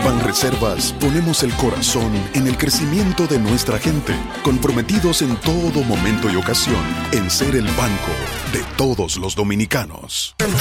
Banreservas ponemos el corazón en el crecimiento de nuestra gente, comprometidos en todo momento y ocasión en ser el banco de todos los dominicanos.